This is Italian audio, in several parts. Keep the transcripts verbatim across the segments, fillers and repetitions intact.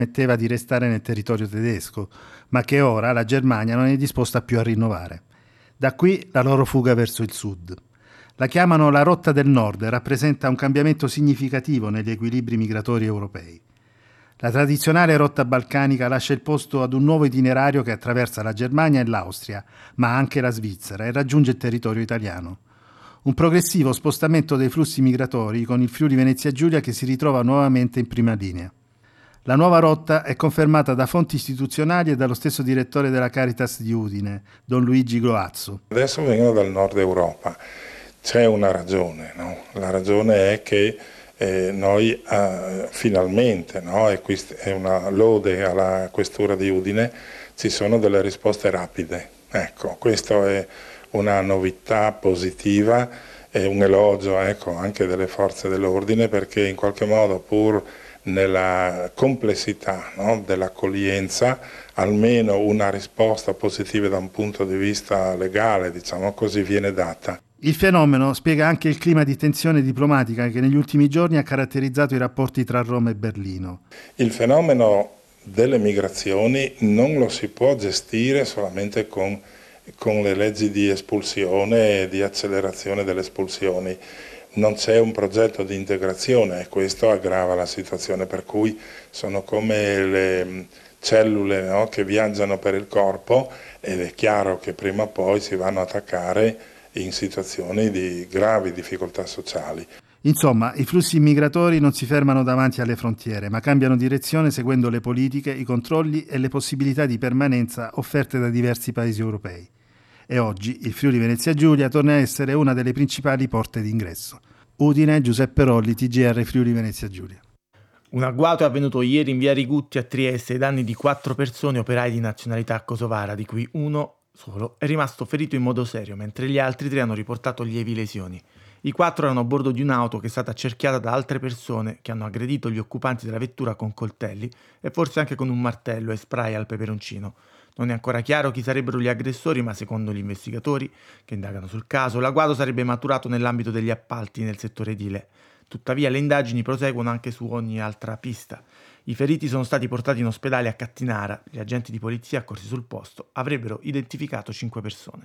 permetteva di restare nel territorio tedesco, ma che ora la Germania non è disposta più a rinnovare. Da qui la loro fuga verso il sud. La chiamano la rotta del nord e rappresenta un cambiamento significativo negli equilibri migratori europei. La tradizionale rotta balcanica lascia il posto ad un nuovo itinerario che attraversa la Germania e l'Austria, ma anche la Svizzera, e raggiunge il territorio italiano. Un progressivo spostamento dei flussi migratori con il Friuli Venezia Giulia che si ritrova nuovamente in prima linea. La nuova rotta è confermata da fonti istituzionali e dallo stesso direttore della Caritas di Udine, Don Luigi Gloazzo. Adesso vengono dal nord Europa. C'è una ragione, no? La ragione è che eh, noi eh, finalmente, no? E questa è una lode alla questura di Udine, ci sono delle risposte rapide. Ecco, questa è una novità positiva e un elogio, ecco, anche delle forze dell'ordine, perché in qualche modo, pur nella complessità, no, dell'accoglienza, almeno una risposta positiva da un punto di vista legale, diciamo così, viene data. Il fenomeno spiega anche il clima di tensione diplomatica che negli ultimi giorni ha caratterizzato i rapporti tra Roma e Berlino. Il fenomeno delle migrazioni non lo si può gestire solamente con, con le leggi di espulsione e di accelerazione delle espulsioni. Non c'è un progetto di integrazione e questo aggrava la situazione, per cui sono come le cellule, no, che viaggiano per il corpo, ed è chiaro che prima o poi si vanno a attaccare in situazioni di gravi difficoltà sociali. Insomma, i flussi migratori non si fermano davanti alle frontiere, ma cambiano direzione seguendo le politiche, i controlli e le possibilità di permanenza offerte da diversi paesi europei. E oggi il Friuli Venezia Giulia torna a essere una delle principali porte d'ingresso. Udine, Giuseppe Rolli, T G R Friuli Venezia Giulia. Un agguato è avvenuto ieri in via Rigutti a Trieste ai danni di quattro persone operai di nazionalità kosovara, di cui uno solo è rimasto ferito in modo serio, mentre gli altri tre hanno riportato lievi lesioni. I quattro erano a bordo di un'auto che è stata accerchiata da altre persone che hanno aggredito gli occupanti della vettura con coltelli e forse anche con un martello e spray al peperoncino. Non è ancora chiaro chi sarebbero gli aggressori, ma secondo gli investigatori che indagano sul caso, l'agguato sarebbe maturato nell'ambito degli appalti nel settore edile. Tuttavia le indagini proseguono anche su ogni altra pista. I feriti sono stati portati in ospedale a Cattinara. Gli agenti di polizia accorsi sul posto avrebbero identificato cinque persone.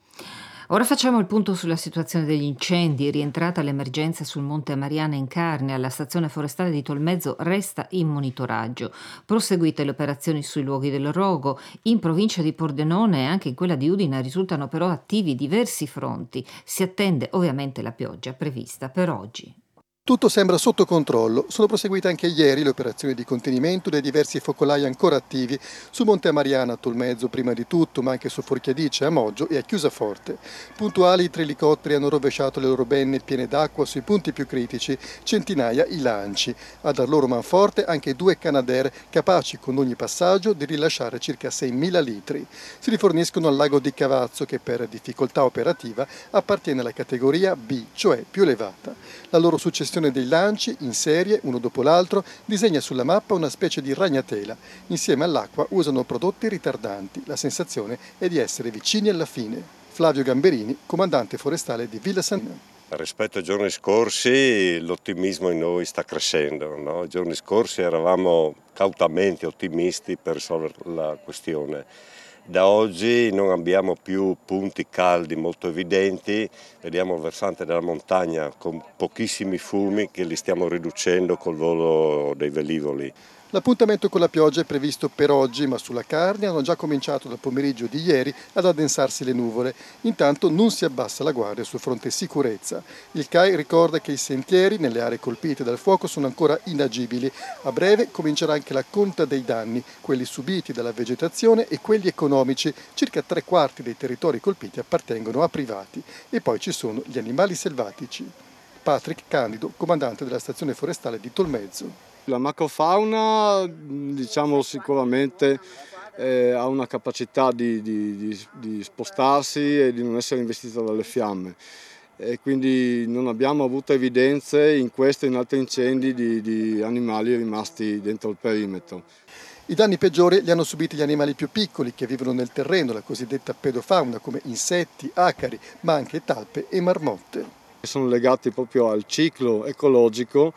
Ora facciamo il punto sulla situazione degli incendi. Rientrata l'emergenza sul Monte Mariana in Carnia, la stazione forestale di Tolmezzo resta in monitoraggio. Proseguite le operazioni sui luoghi del rogo. In provincia di Pordenone e anche in quella di Udine risultano però attivi diversi fronti. Si attende ovviamente la pioggia prevista per oggi. Tutto sembra sotto controllo. Sono proseguite anche ieri le operazioni di contenimento dei diversi focolai ancora attivi su Monte Mariana, a Tolmezzo prima di tutto, ma anche su Forchiadice, a Moggio e a Chiusaforte. Puntuali i tre elicotteri hanno rovesciato le loro benne piene d'acqua sui punti più critici, centinaia i lanci. A dar loro manforte anche due Canadair capaci con ogni passaggio di rilasciare circa seimila litri. Si riforniscono al lago di Cavazzo che per difficoltà operativa appartiene alla categoria B, cioè più elevata. La loro successione dei lanci, in serie, uno dopo l'altro, disegna sulla mappa una specie di ragnatela. Insieme all'acqua usano prodotti ritardanti. La sensazione è di essere vicini alla fine. Flavio Gamberini, comandante forestale di Villa San. Rispetto ai giorni scorsi l'ottimismo in noi sta crescendo, no? I giorni scorsi eravamo cautamente ottimisti per risolvere la questione. Da oggi non abbiamo più punti caldi molto evidenti, vediamo il versante della montagna con pochissimi fumi che li stiamo riducendo col volo dei velivoli. L'appuntamento con la pioggia è previsto per oggi, ma sulla Carnia hanno già cominciato dal pomeriggio di ieri ad addensarsi le nuvole. Intanto non si abbassa la guardia sul fronte sicurezza. Il C A I ricorda che i sentieri nelle aree colpite dal fuoco sono ancora inagibili. A breve comincerà anche la conta dei danni, quelli subiti dalla vegetazione e quelli economici. Circa tre quarti dei territori colpiti appartengono a privati. E poi ci sono gli animali selvatici. Patrick Candido, comandante della stazione forestale di Tolmezzo. La macrofauna, diciamo, sicuramente eh, ha una capacità di, di, di, di spostarsi e di non essere investita dalle fiamme, e quindi non abbiamo avuto evidenze in questo e in altri incendi di, di animali rimasti dentro il perimetro. I danni peggiori li hanno subiti gli animali più piccoli che vivono nel terreno, la cosiddetta pedofauna, come insetti, acari, ma anche talpe e marmotte. Sono legati proprio al ciclo ecologico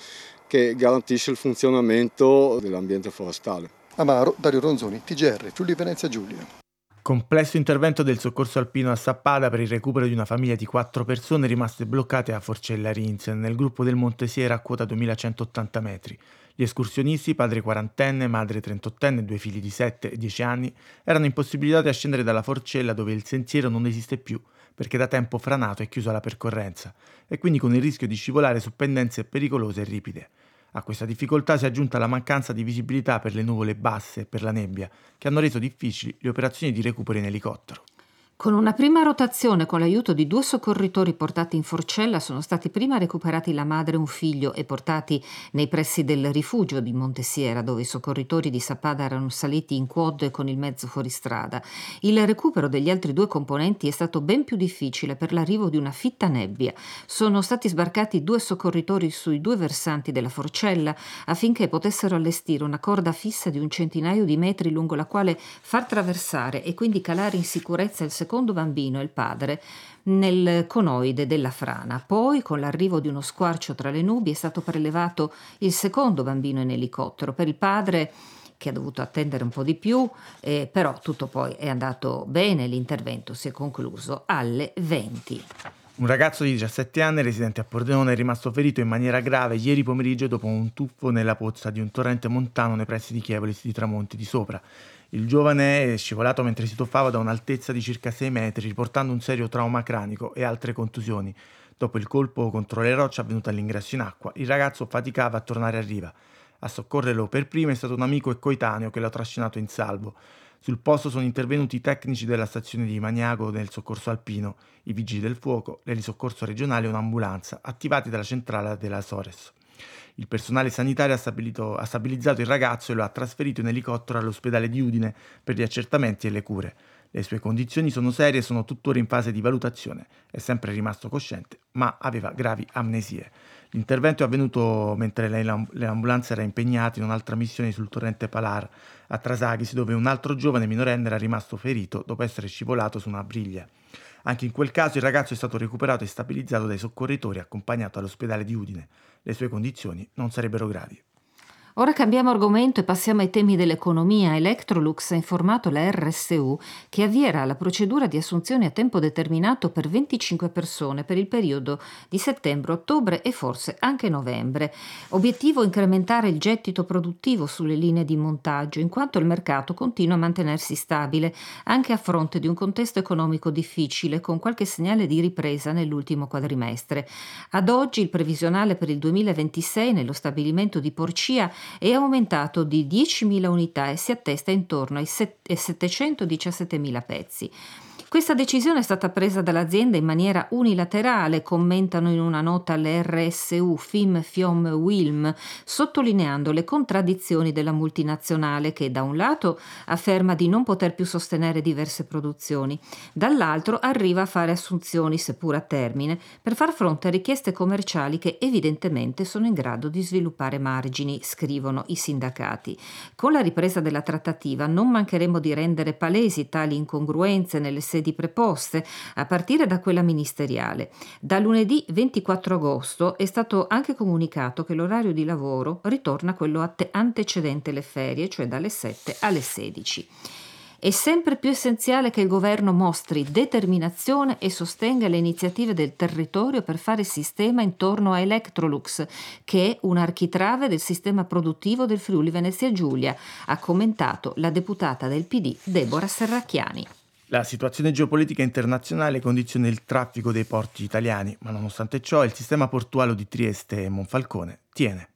che garantisce il funzionamento dell'ambiente forestale. Amaro, Dario Ronzoni, T G R, Friuli Venezia Giulia. Complesso intervento del soccorso alpino a Sappada per il recupero di una famiglia di quattro persone rimaste bloccate a Forcella Rins, nel gruppo del Monte Siera a quota duemilacentottanta metri. Gli escursionisti, padre quarantenne, madre trentottenne e due figli di sette e dieci anni, erano impossibilitati a scendere dalla Forcella dove il sentiero non esiste più, perché da tempo franato e chiuso alla percorrenza, e quindi con il rischio di scivolare su pendenze pericolose e ripide. A questa difficoltà si è aggiunta la mancanza di visibilità per le nuvole basse e per la nebbia, che hanno reso difficili le operazioni di recupero in elicottero. Con una prima rotazione con l'aiuto di due soccorritori portati in Forcella sono stati prima recuperati la madre e un figlio e portati nei pressi del rifugio di Montesiera, dove i soccorritori di Sappada erano saliti in quad con il mezzo fuoristrada. Il recupero degli altri due componenti è stato ben più difficile per l'arrivo di una fitta nebbia. Sono stati sbarcati due soccorritori sui due versanti della Forcella affinché potessero allestire una corda fissa di un centinaio di metri lungo la quale far traversare e quindi calare in sicurezza il secondo secondo bambino e il padre nel conoide della frana. Poi, con l'arrivo di uno squarcio tra le nubi, è stato prelevato il secondo bambino in elicottero. Per il padre, che ha dovuto attendere un po' di più, eh, però tutto poi è andato bene, l'intervento si è concluso alle venti. Un ragazzo di diciassette anni, residente a Pordenone, è rimasto ferito in maniera grave ieri pomeriggio dopo un tuffo nella pozza di un torrente montano nei pressi di Chievolis di Tramonti di Sopra. Il giovane è scivolato mentre si tuffava da un'altezza di circa sei metri, riportando un serio trauma cranico e altre contusioni. Dopo il colpo contro le rocce avvenuto all'ingresso in acqua, il ragazzo faticava a tornare a riva. A soccorrerlo per primo è stato un amico e coetaneo che l'ha trascinato in salvo. Sul posto sono intervenuti i tecnici della stazione di Magnago del soccorso alpino, i vigili del fuoco, l'elisoccorso regionale e un'ambulanza, attivati dalla centrale della Sores. Il personale sanitario ha, stabilito, ha stabilizzato il ragazzo e lo ha trasferito in elicottero all'ospedale di Udine per gli accertamenti e le cure. Le sue condizioni sono serie e sono tuttora in fase di valutazione. È sempre rimasto cosciente, ma aveva gravi amnesie. L'intervento è avvenuto mentre l'ambulanza era impegnata in un'altra missione sul torrente Palar a Trasaghis, dove un altro giovane minorenne era rimasto ferito dopo essere scivolato su una briglia. Anche in quel caso il ragazzo è stato recuperato e stabilizzato dai soccorritori, accompagnato all'ospedale di Udine. Le sue condizioni non sarebbero gravi. Ora cambiamo argomento e passiamo ai temi dell'economia. Electrolux ha informato la R S U che avvierà la procedura di assunzione a tempo determinato per venticinque persone per il periodo di settembre, ottobre e forse anche novembre. Obiettivo: incrementare il gettito produttivo sulle linee di montaggio, in quanto il mercato continua a mantenersi stabile anche a fronte di un contesto economico difficile, con qualche segnale di ripresa nell'ultimo quadrimestre. Ad oggi il previsionale per il duemilaventisei nello stabilimento di Porcia è aumentato di diecimila unità e si attesta intorno ai settecentodiciassettemila pezzi. Questa decisione è stata presa dall'azienda in maniera unilaterale, commentano in una nota le R S U, F I M, F I O M, W I L M, sottolineando le contraddizioni della multinazionale che da un lato afferma di non poter più sostenere diverse produzioni, dall'altro arriva a fare assunzioni, seppur a termine, per far fronte a richieste commerciali che evidentemente sono in grado di sviluppare margini, scrivono i sindacati. Con la ripresa della trattativa non mancheremo di rendere palesi tali incongruenze nelle sedi preposte, a partire da quella ministeriale. Da lunedì ventiquattro agosto è stato anche comunicato che l'orario di lavoro ritorna a quello antecedente le ferie, cioè dalle sette alle sedici. È sempre più essenziale che il governo mostri determinazione e sostenga le iniziative del territorio per fare sistema intorno a Electrolux, che è un architrave del sistema produttivo del Friuli Venezia Giulia, ha commentato la deputata del P D Deborah Serracchiani. La situazione geopolitica internazionale condiziona il traffico dei porti italiani, ma nonostante ciò il sistema portuale di Trieste e Monfalcone tiene.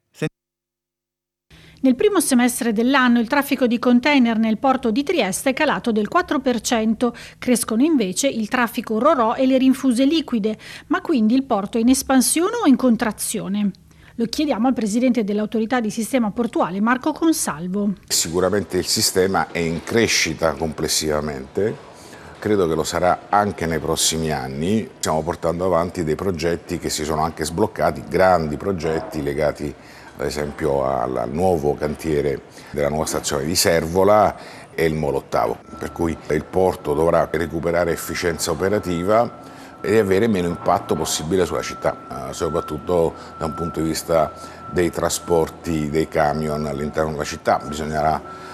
Nel primo semestre dell'anno il traffico di container nel porto di Trieste è calato del quattro per cento, crescono invece il traffico ro-ro e le rinfuse liquide, ma quindi il porto è in espansione o in contrazione? Lo chiediamo al presidente dell'autorità di sistema portuale Marco Consalvo. Sicuramente il sistema è in crescita complessivamente. Credo che lo sarà anche nei prossimi anni. Stiamo portando avanti dei progetti che si sono anche sbloccati, grandi progetti legati ad esempio al, al nuovo cantiere della nuova stazione di Servola e il Molo ottavo, per cui il porto dovrà recuperare efficienza operativa e avere meno impatto possibile sulla città, eh, soprattutto da un punto di vista dei trasporti dei camion all'interno della città. Bisognerà